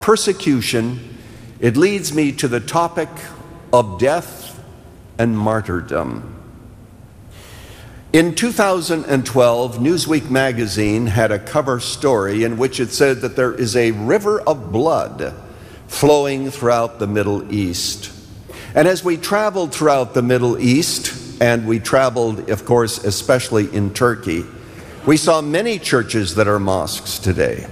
persecution, it leads me to the topic of death and martyrdom. In 2012, Newsweek magazine had a cover story in which it said that there is a river of blood flowing throughout the Middle East. And as we traveled throughout the Middle East, and we traveled, of course, especially in Turkey, we saw many churches that are mosques today.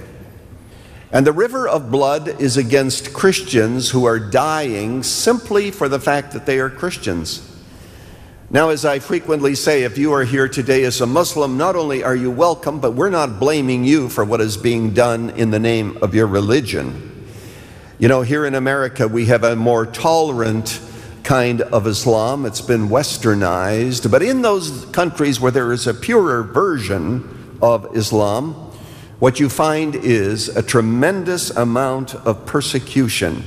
And the river of blood is against Christians who are dying simply for the fact that they are Christians. Now, as I frequently say, if you are here today as a Muslim, not only are you welcome, but we're not blaming you for what is being done in the name of your religion. You know, here in America, we have a more tolerant kind of Islam. It's been westernized. But in those countries where there is a purer version of Islam, what you find is a tremendous amount of persecution.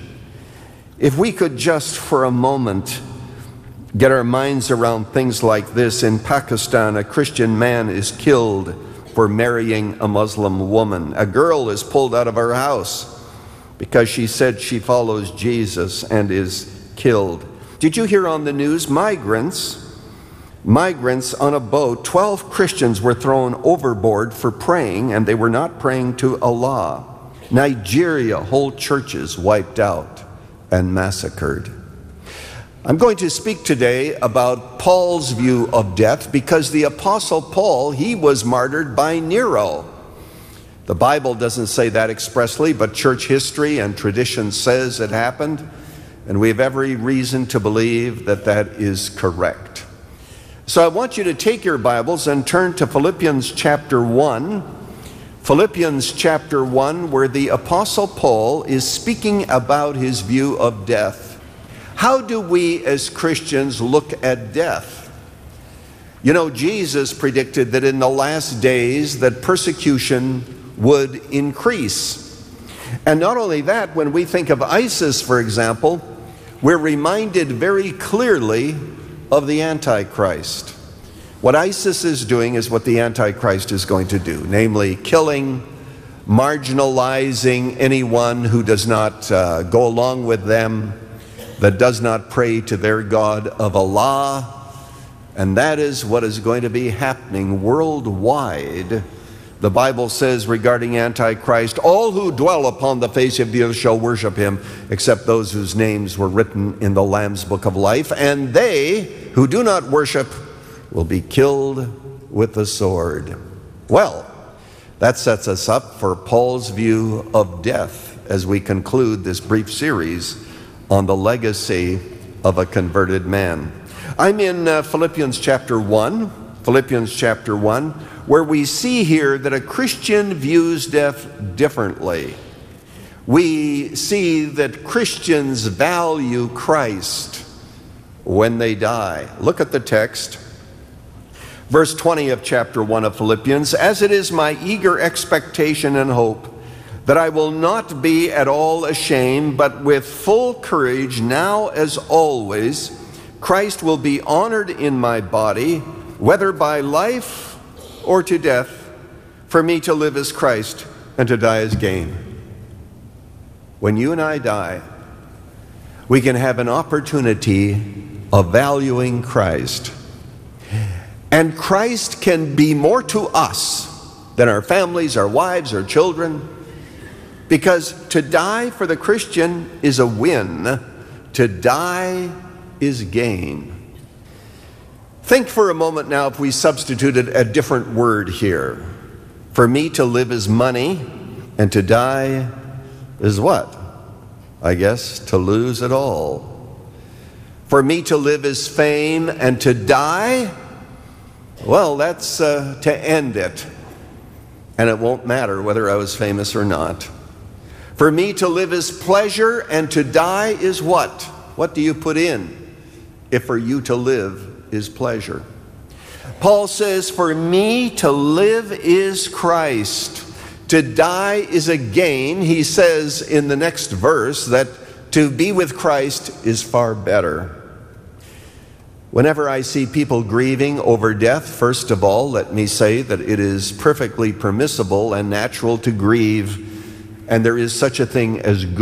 If we could just for a moment get our minds around things like this. In Pakistan, a Christian man is killed for marrying a Muslim woman. A girl is pulled out of her house because she said she follows Jesus and is killed. Did you hear on the news, migrants on a boat, 12 Christians were thrown overboard for praying, and they were not praying to Allah. Nigeria, whole churches wiped out and massacred. I'm going to speak today about Paul's view of death, because the Apostle Paul, he was martyred by Nero. The Bible doesn't say that expressly, but church history and tradition says it happened, and we have every reason to believe that that is correct. So I want you to take your Bibles and turn to Philippians chapter 1. Philippians chapter 1, where the Apostle Paul is speaking about his view of death. How do we as Christians look at death? You know, Jesus predicted that in the last days that persecution would increase. And not only that, when we think of ISIS, for example, we're reminded very clearly of the Antichrist. What ISIS is doing is what the Antichrist is going to do, namely killing, marginalizing anyone who does not go along with them, that does not pray to their God of Allah. And that is what is going to be happening worldwide. The Bible says regarding Antichrist, all who dwell upon the face of the earth shall worship him, except those whose names were written in the Lamb's book of life. And they who do not worship will be killed with the sword. Well, that sets us up for Paul's view of death as we conclude this brief series on the legacy of a converted man. I'm in Philippians chapter 1, where we see here that a Christian views death differently. We see that Christians value Christ when they die. Look at the text. Verse 20 of chapter 1 of Philippians, as it is my eager expectation and hope that I will not be at all ashamed, but with full courage, now as always, Christ will be honored in my body, whether by life or to death. For me to live is Christ, and to die is gain. When you and I die, we can have an opportunity of valuing Christ. And Christ can be more to us than our families, our wives, our children. Because to die for the Christian is a win. To die is gain. Think for a moment now if we substituted a different word here. For me to live is money, and to die is what? I guess to lose it all. For me to live is fame, and to die, well, that's to end it. And it won't matter whether I was famous or not. For me to live is pleasure, and to die is what? What do you put in if for you to live is pleasure? Paul says, for me to live is Christ. To die is a gain. He says in the next verse that to be with Christ is far better. Whenever I see people grieving over death, first of all, let me say that it is perfectly permissible and natural to grieve and there is such a thing as